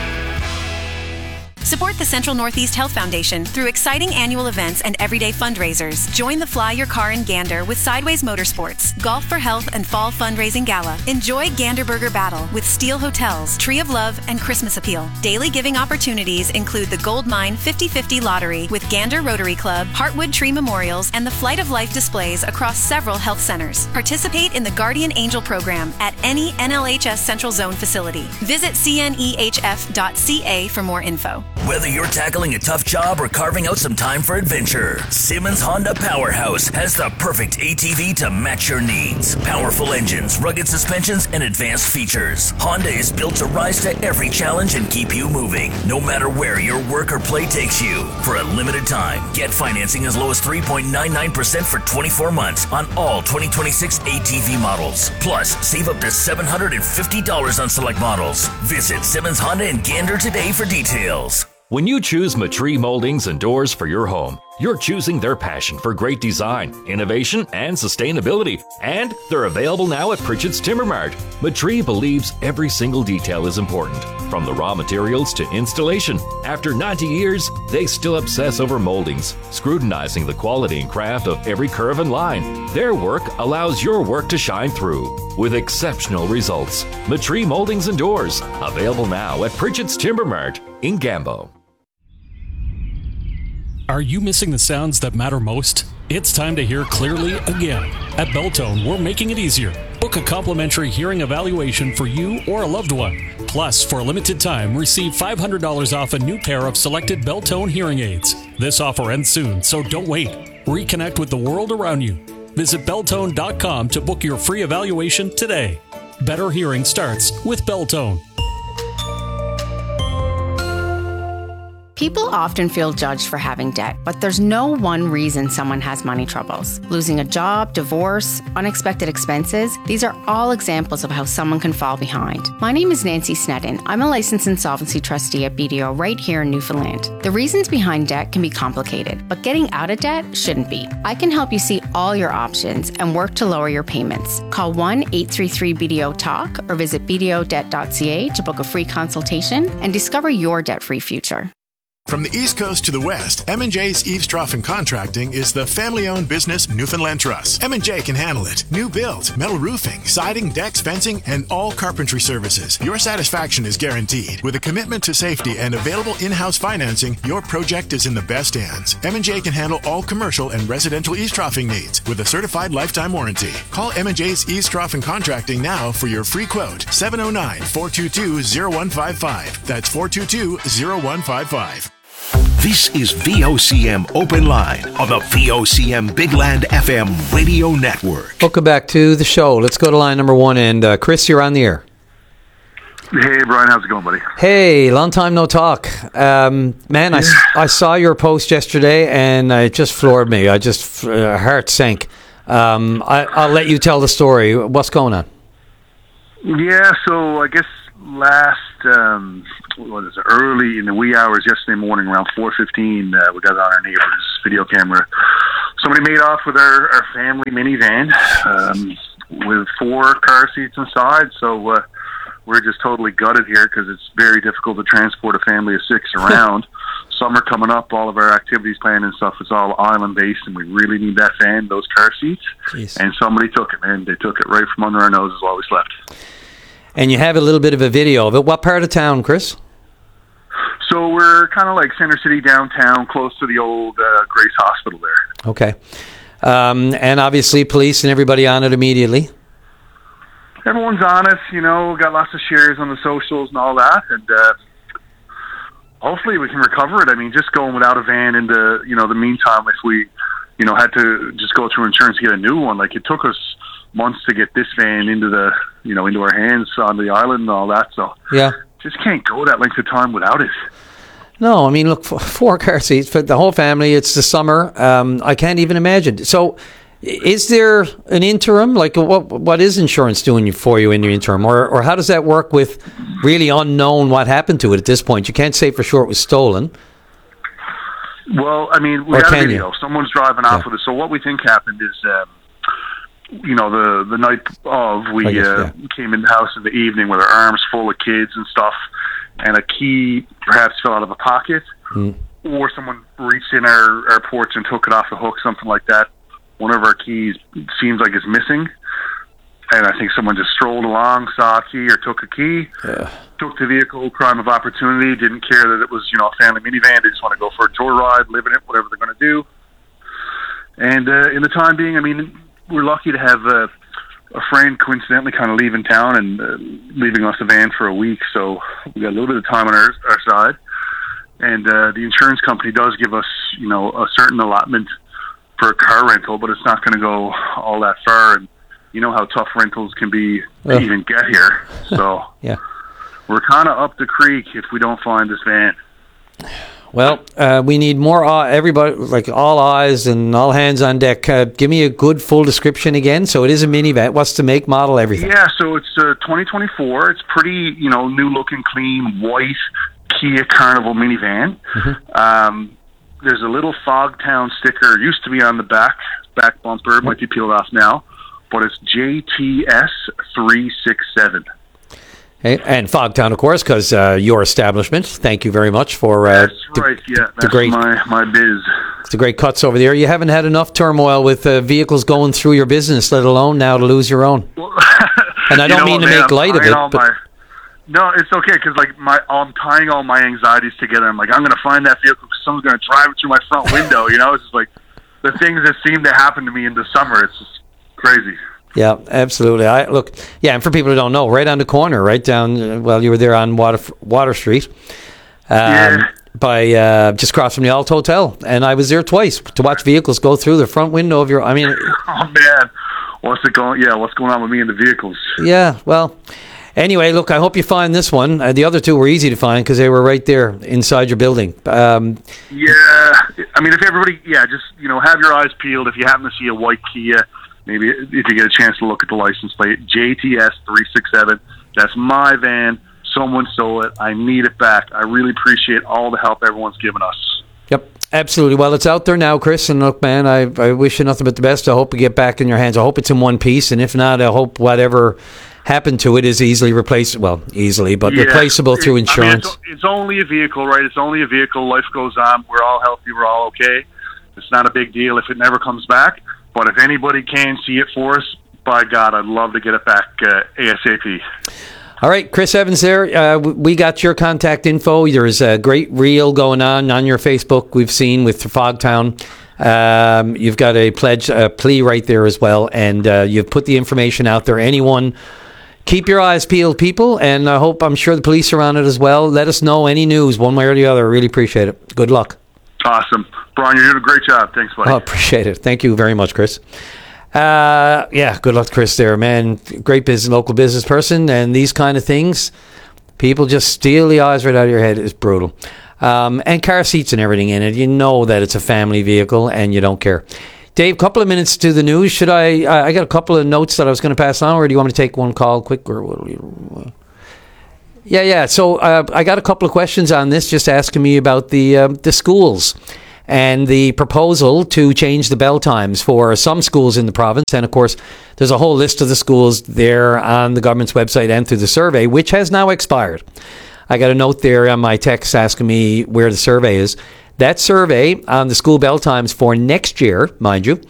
Support the Central Northeast Health Foundation through exciting annual events and everyday fundraisers. Join the Fly Your Car in Gander with Sideways Motorsports, Golf for Health and Fall Fundraising Gala. Enjoy Gander Burger Battle with Steel Hotels, Tree of Love, and Christmas Appeal. Daily giving opportunities include the Gold Mine fifty fifty Lottery with Gander Rotary Club, Heartwood Tree Memorials, and the Flight of Life displays across several health centers. Participate in the Guardian Angel program at any N L H S Central Zone facility. Visit C N E H F dot C A for more info. Whether you're tackling a tough job or carving out some time for adventure, Simmons Honda Powerhouse has the perfect A T V to match your needs. Powerful engines, rugged suspensions, and advanced features. Honda is built to rise to every challenge and keep you moving, no matter where your work or play takes you. For a limited time, get financing as low as three point nine nine percent for twenty-four months on all twenty twenty-six A T V models. Plus, save up to seven hundred fifty dollars on select models. Visit Simmons Honda in Gander today for details. When you choose Matree Moldings and Doors for your home, you're choosing their passion for great design, innovation, and sustainability. And they're available now at Pritchett's Timber Mart. Matree believes every single detail is important, from the raw materials to installation. After ninety years, they still obsess over moldings, scrutinizing the quality and craft of every curve and line. Their work allows your work to shine through with exceptional results. Matree Moldings and Doors, available now at Pritchett's Timber Mart in Gambo. Are you missing the sounds that matter most? It's time to hear clearly again. At Beltone, we're making it easier. Book a complimentary hearing evaluation for you or a loved one. Plus, for a limited time, receive five hundred dollars off a new pair of selected Beltone hearing aids. This offer ends soon, so don't wait. Reconnect with the world around you. Visit Beltone dot com to book your free evaluation today. Better hearing starts with Beltone. People often feel judged for having debt, but there's no one reason someone has money troubles. Losing a job, divorce, unexpected expenses, these are all examples of how someone can fall behind. My name is Nancy Snedden. I'm a licensed insolvency trustee at B D O right here in Newfoundland. The reasons behind debt can be complicated, but getting out of debt shouldn't be. I can help you see all your options and work to lower your payments. Call one eight three three B D O talk or visit B D O debt dot C A to book a free consultation and discover your debt-free future. From the East Coast to the West, M and J's Eaves Trough and Contracting is the family-owned business Newfoundland Trust. M and J can handle it. New build, metal roofing, siding, decks, fencing, and all carpentry services. Your satisfaction is guaranteed. With a commitment to safety and available in-house financing, your project is in the best hands. M and J can handle all commercial and residential eaves troughing needs with a certified lifetime warranty. Call M and J's Eaves Trough and Contracting now for your free quote. seven oh nine, four two two, oh one five five. That's four two two, oh one five five. This is V O C M Open Line on the V O C M Big Land F M radio network. Welcome back to the show. Let's go to line number one. And uh, Chris, you're on the air. Hey, Brian. How's it going, buddy? Hey, long time no talk. Um, man, I, I saw your post yesterday, and it just floored me. I just, uh, heart sank. Um, I, I'll let you tell the story. What's going on? Yeah, so I guess last, um, what is it, early in the wee hours yesterday morning, around four fifteen, uh, we got it on our neighbor's video camera. Somebody made off with our, our family minivan um, with four car seats inside, so uh, we're just totally gutted here because it's very difficult to transport a family of six around. Summer coming up, all of our activities planned and stuff is all island-based, and we really need that van, those car seats. Jeez. And somebody took it, man. They took it right from under our noses while we slept. And you have a little bit of a video of it. What part of town, Chris? So we're kind of like Center City downtown, close to the old uh, Grace Hospital there. Okay. Um, and obviously police and everybody on it immediately. Everyone's on it, you know, got lots of shares on the socials and all that, and uh, hopefully we can recover it. I mean, just going without a van in the, you know, the meantime, if we, you know, had to just go through insurance to get a new one, like it took us months to get this van into the, you know, into our hands on the island and all that, so yeah, just can't go that length of time without it. No, I mean, look, four car seats for the whole family. It's the summer. Um, I can't even imagine. So, is there an interim? Like, what what is insurance doing for you in the interim, or or how does that work with really unknown what happened to it at this point? You can't say for sure it was stolen. Well, I mean, we Or got a can video. you? Someone's driving off Yeah. with us. So what we think happened is, um, you know, the the night of, we I guess, uh, came in the house in the evening with our arms full of kids and stuff, and a key perhaps fell out of a pocket, Mm. or someone reached in our, our porch and took it off the hook, something like that. One of our keys seems like it's missing, and I think someone just strolled along, saw a key or took a key, Yeah. took the vehicle, crime of opportunity, didn't care that it was, you know, a family minivan. They just want to go for a joyride, live in it, whatever they're going to do. And uh, in the time being, I mean, we're lucky to have uh, a friend coincidentally kind of leaving town and uh, leaving us a van for a week, so we got a little bit of time on our, our side. And uh, the insurance company does give us, you know, a certain allotment for a car rental, but it's not going to go all that far. And you know how tough rentals can be to Ugh. even get here. So Yeah. we're kind of up the creek if we don't find this van. Well, uh, we need more. Uh, everybody, like all eyes and all hands on deck. Uh, give me a good full description again. So it is a minivan. What's the make, model, everything? Yeah, so it's uh, twenty twenty-four. It's pretty, you know, new looking, clean, white Kia Carnival minivan. Mm-hmm. Um, there's a little Fogtown sticker. It used to be on the back back bumper. It might be peeled off now, but it's J T S three six seven. Hey, and Fogtown, of course, because uh, your establishment. Thank you very much for uh, That's right, yeah. the That's great, my, my biz. the great cuts over there. You haven't had enough turmoil with uh, vehicles going through your business, let alone now to lose your own. And I You don't know mean what, to man, make I'm light of tying it, all but my- No, it's okay, because like my, I'm tying all my anxieties together. I'm like, I'm going to find that vehicle because someone's going to drive it through my front window. You know, it's just like the things that seem to happen to me in the summer. It's just crazy. yeah, absolutely. I look, yeah, and for people who don't know, right on the corner, right down. Uh, well, you were there on Water Water Street, um, Yeah. by uh, just across from the Alt Hotel, and I was there twice to watch vehicles go through the front window of your. I mean, Oh man, what's it going? Yeah, what's going on with me and the vehicles? yeah, well. Anyway, look, I hope you find this one. Uh, the other two were easy to find because they were right there inside your building. Um, Yeah, I mean, if everybody, yeah, just you know, have your eyes peeled. If you happen to see a white Kia, maybe if you get a chance to look at the license plate, J T S three six seven. That's my van. Someone stole it. I need it back. I really appreciate all the help everyone's given us. Yep, absolutely. Well, it's out there now, Chris. And look, man, I, I wish you nothing but the best. I hope we get back in your hands. I hope it's in one piece. And if not, I hope whatever happen to it is easily replaced. Well, easily, but Yeah. replaceable through I mean, insurance. it's, it's only a vehicle, right? It's only a vehicle. Life goes on. We're all healthy. We're all okay. It's not a big deal if it never comes back. But if anybody can see it for us, by God, I'd love to get it back uh, ASAP. All right, Chris Evans there. Uh, we got your contact info. There's a great reel going on on your Facebook we've seen with Fogtown. Um, you've got a pledge, a plea right there as well, and uh, you've put the information out there. Anyone, keep your eyes peeled, people, and I hope, I'm sure the police are on it as well. Let us know any news, one way or the other. I really appreciate it. Good luck. Awesome. Brian, you're doing a great job. Thanks, buddy. I oh, appreciate it. Thank you very much, Chris. Uh, yeah, good luck to Chris there, man. Great business, local business person, and these kind of things, people just steal the eyes right out of your head. It's brutal. Um, and car seats and everything in it. You know that it's a family vehicle, and you don't care. Dave, couple of minutes to the news. Should I? Uh, I got a couple of notes that I was going to pass on, or do you want me to take one call quick? Or what do you, uh, yeah, yeah. So uh, I got a couple of questions on this, just asking me about the uh, the schools. And the proposal to change the bell times for some schools in the province. And, of course, there's a whole list of the schools there on the government's website and through the survey, which has now expired. I got a note there on my text asking me where the survey is. That survey on the school bell times for next year, mind you,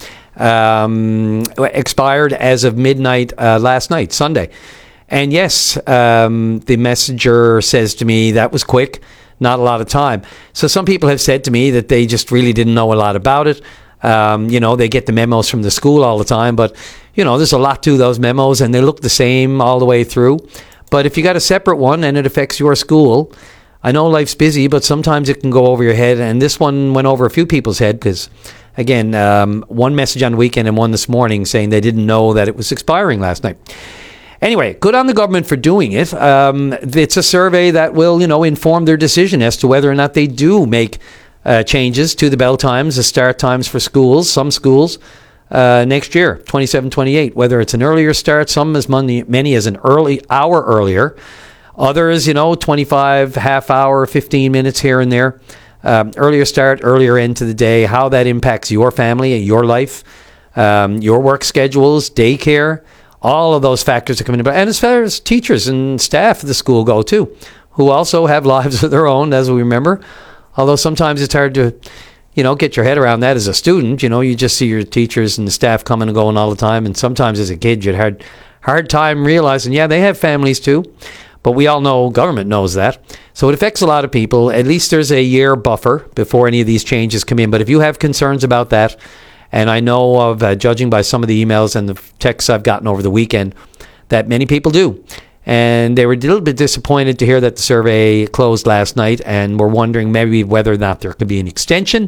um, expired as of midnight uh, last night, Sunday. And, yes, um, the messenger says to me that was quick. Not a lot of time. So some people have said to me that they just really didn't know a lot about it. Um, you know, they get the memos from the school all the time, but, you know, there's a lot to those memos, and they look the same all the way through. But if you got a separate one and it affects your school, I know life's busy, but sometimes it can go over your head, and this one went over a few people's head because, again, um, one message on the weekend and one this morning saying they didn't know that it was expiring last night. Anyway, good on the government for doing it. Um, it's a survey that will, you know, inform their decision as to whether or not they do make uh, changes to the bell times, the start times for schools, some schools, uh, next year, twenty-seven twenty-eight, whether it's an earlier start, some as many, many as an early hour earlier, others, you know, twenty-five, half hour, fifteen minutes here and there, um, earlier start, earlier end to the day, how that impacts your family and your life, um, your work schedules, daycare. All of those factors are coming about. And as far as teachers and staff at the school go, too, who also have lives of their own, as we remember. Although sometimes it's hard to, you know, get your head around that as a student. You know, you just see your teachers and the staff coming and going all the time. And sometimes as a kid, you had hard, hard time realizing, yeah, they have families, too. But we all know, government knows that. So it affects a lot of people. At least there's a year buffer before any of these changes come in. But if you have concerns about that, and I know of, uh, judging by some of the emails and the texts I've gotten over the weekend, that many people do. And they were a little bit disappointed to hear that the survey closed last night and were wondering maybe whether or not there could be an extension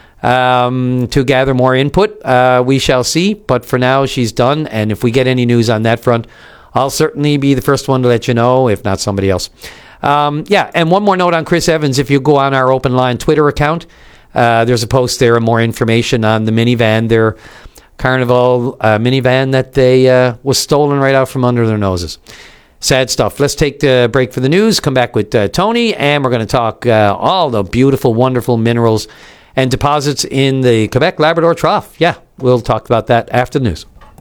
um, to gather more input. Uh, we shall see. But for now, she's done. And if we get any news on that front, I'll certainly be the first one to let you know, if not somebody else. Um, yeah, and one more note on Chris Evans. If you go on our Open Line Twitter account, Uh, there's a post there and more information on the minivan, their Carnival uh, minivan that they uh, was stolen right out from under their noses. Sad stuff. Let's take the break for the news, come back with uh, Tony, and we're going to talk uh, all the beautiful, wonderful minerals and deposits in the Quebec-Labrador Trough. Yeah, we'll talk about that after the news.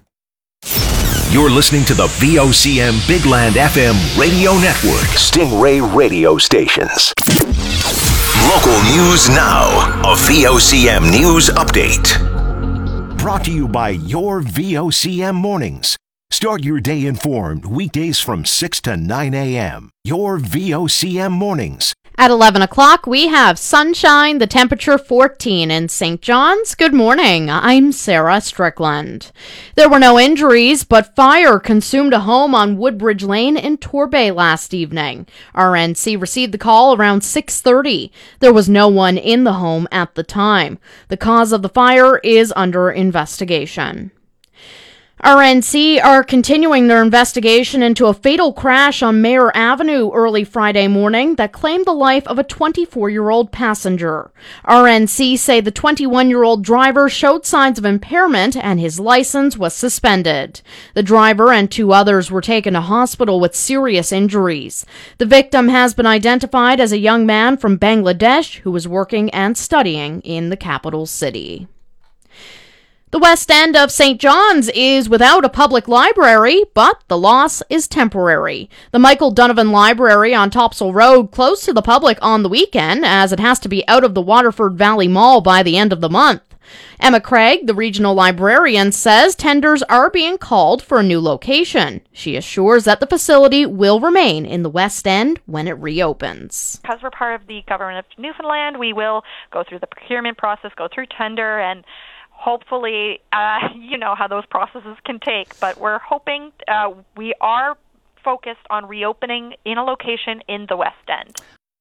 You're listening to the V O C M Big Land F M radio network. Stingray radio stations. Local news now. A V O C M news update. Brought to you by your V O C M mornings. Start your day informed weekdays from six to nine a.m. Your V O C M mornings. At eleven o'clock, we have sunshine, the temperature fourteen in Saint John's. Good morning. I'm Sarah Strickland. There were no injuries, but fire consumed a home on Woodbridge Lane in Torbay last evening. R N C received the call around six thirty. There was no one in the home at the time. The cause of the fire is under investigation. R N C are continuing their investigation into a fatal crash on Mayor Avenue early Friday morning that claimed the life of a twenty-four-year-old passenger. R N C say the twenty-one-year-old driver showed signs of impairment and his license was suspended. The driver and two others were taken to hospital with serious injuries. The victim has been identified as a young man from Bangladesh who was working and studying in the capital city. The west end of Saint John's is without a public library, but the loss is temporary. The Michael Donovan Library on Topsail Road closed to the public on the weekend, as it has to be out of the Waterford Valley Mall by the end of the month. Emma Craig, the regional librarian, says tenders are being called for a new location. She assures that the facility will remain in the West End when it reopens. Because we're part of the government of Newfoundland, we will go through the procurement process, go through tender, and hopefully, uh, you know how those processes can take. But we're hoping uh, we are focused on reopening in a location in the West End.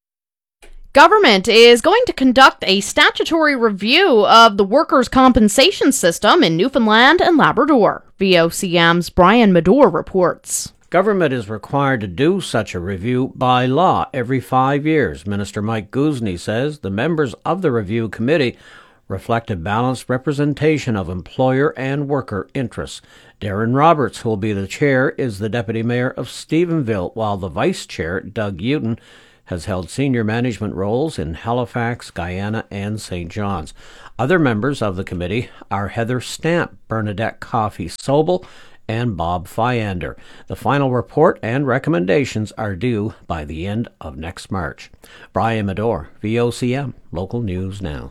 Government is going to conduct a statutory review of the workers' compensation system in Newfoundland and Labrador. V O C M's Brian Medor reports. Government is required to do such a review by law every five years. Minister Mike Guzny says the members of the review committee reflect a balanced representation of employer and worker interests. Darren Roberts, who will be the chair, is the deputy mayor of Stephenville, while the vice chair, Doug Uten, has held senior management roles in Halifax, Guyana, and Saint John's. Other members of the committee are Heather Stamp, Bernadette Coffey-Sobel, and Bob Fyander. The final report and recommendations are due by the end of next March. Brian Medor, V O C M, Local News Now.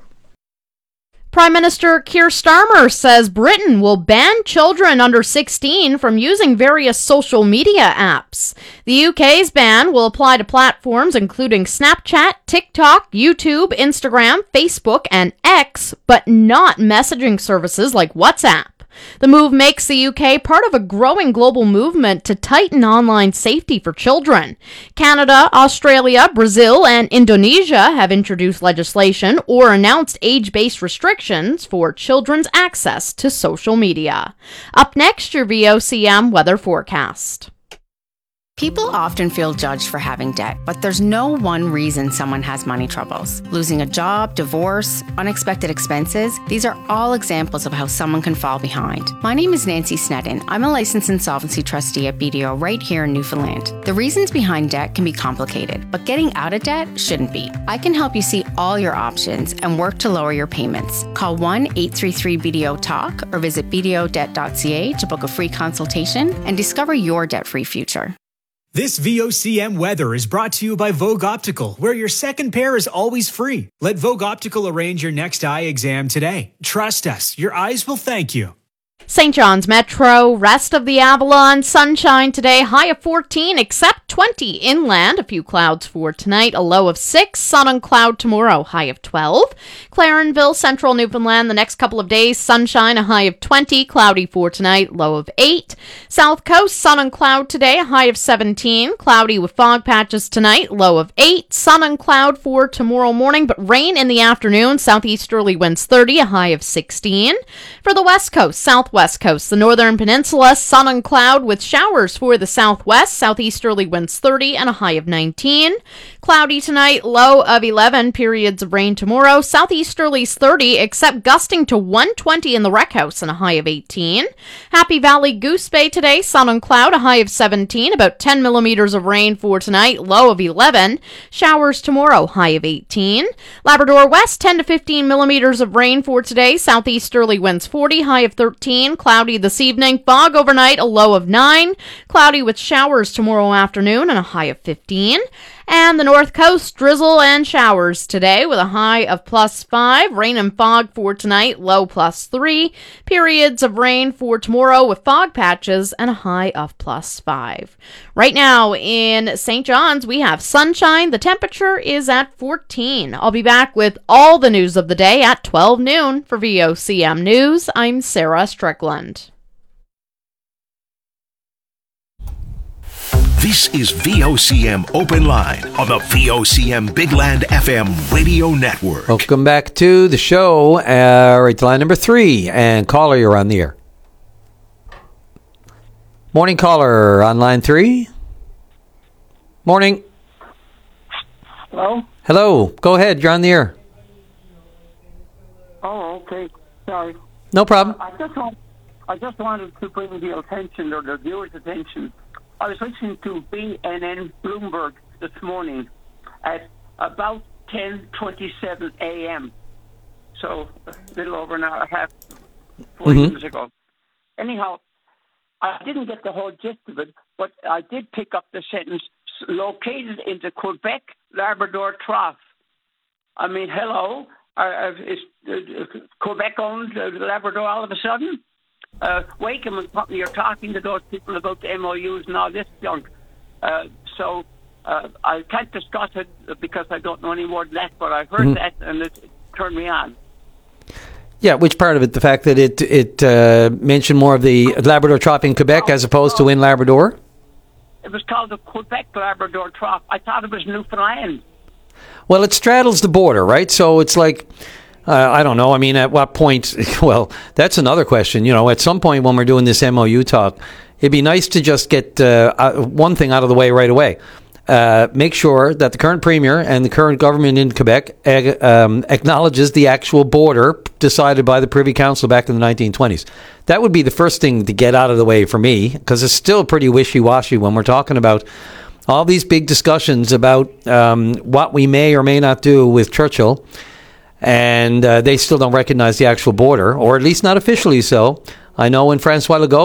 Prime Minister Keir Starmer says Britain will ban children under sixteen from using various social media apps. The U K's ban will apply to platforms including Snapchat, TikTok, YouTube, Instagram, Facebook, and X, but not messaging services like WhatsApp. The move makes the U K part of a growing global movement to tighten online safety for children. Canada, Australia, Brazil, and Indonesia have introduced legislation or announced age-based restrictions for children's access to social media. Up next, your V O C M weather forecast. People often feel judged for having debt, but there's no one reason someone has money troubles. Losing a job, divorce, unexpected expenses, these are all examples of how someone can fall behind. My name is Nancy Snedden. I'm a licensed insolvency trustee at B D O right here in Newfoundland. The reasons behind debt can be complicated, but getting out of debt shouldn't be. I can help you see all your options and work to lower your payments. Call one eight three three B D O talk or visit b d o debt dot c a to book a free consultation and discover your debt-free future. This V O C M weather is brought to you by Vogue Optical, where your second pair is always free. Let Vogue Optical arrange your next eye exam today. Trust us, your eyes will thank you. Saint John's Metro, rest of the Avalon, sunshine today, high of fourteen, except twenty inland. A few clouds for tonight, a low of six. Sun and cloud tomorrow, high of twelve. Clarenville, central Newfoundland, the next couple of days, sunshine, a high of twenty. Cloudy for tonight, low of eight. South Coast, sun and cloud today, a high of seventeen. Cloudy with fog patches tonight, low of eight. Sun and cloud for tomorrow morning, but rain in the afternoon. Southeasterly winds thirty, a high of sixteen. For the West Coast, South West Coast, the Northern Peninsula, sun and cloud with showers for the southwest, southeasterly winds thirty and a high of nineteen. Cloudy tonight, low of eleven, periods of rain tomorrow, southeasterlies thirty, except gusting to one twenty in the Rec House and a high of eighteen. Happy Valley Goose Bay today, sun and cloud, a high of seventeen, about ten millimeters of rain for tonight, low of eleven. Showers tomorrow, high of eighteen. Labrador West, ten to fifteen millimeters of rain for today, southeasterly winds forty, high of thirteen. Cloudy this evening, fog overnight, a low of nine. Cloudy with showers tomorrow afternoon and a high of fifteen. And the North Coast, drizzle and showers today with a high of plus five. Rain and fog for tonight, low plus three. Periods of rain for tomorrow with fog patches and a high of plus five. Right now in Saint John's, we have sunshine. The temperature is at fourteen. I'll be back with all the news of the day at twelve noon. For V O C M News, I'm Sarah Strickland. This is V O C M Open Line on the V O C M Big Land F M radio network. Welcome back to the show. Uh, right to line number three. And caller, you're on the air. Morning, caller on line three. Morning. Hello? Hello. Go ahead. You're on the air. Oh, okay. Sorry. No problem. I just want, I just wanted to bring the attention or the viewers' attention. I was listening to B N N Bloomberg this morning at about ten twenty-seven a.m. So a little over an hour and a half four Mm-hmm. years ago. Anyhow, I didn't get the whole gist of it, but I did pick up the sentence, located in the Quebec-Labrador Trough. I mean, hello, uh, uh, is uh, Quebec owned uh, Labrador all of a sudden? Uh, Wakeham and company are talking to those people about the M O Us and all this junk. Uh, so uh, I can't discuss it because I don't know any more than that, but I heard Mm-hmm. that and it turned me on. Yeah, which part of it? The fact that it it uh, mentioned more of the Labrador Trough in Quebec as opposed to in Labrador? It was called the Quebec-Labrador Trough. I thought it was Newfoundland. Well, it straddles the border, right? So it's like, uh, I don't know. I mean, at what point? Well, that's another question. You know, at some point when we're doing this M O U talk, it'd be nice to just get uh, uh, one thing out of the way right away. Uh, make sure that the current premier and the current government in Quebec ag- um, acknowledges the actual border decided by the Privy Council back in the nineteen twenties. That would be the first thing to get out of the way for me, because it's still pretty wishy-washy when we're talking about all these big discussions about um, what we may or may not do with Churchill, and uh, they still don't recognize the actual border, or at least not officially so. I know when Francois Legault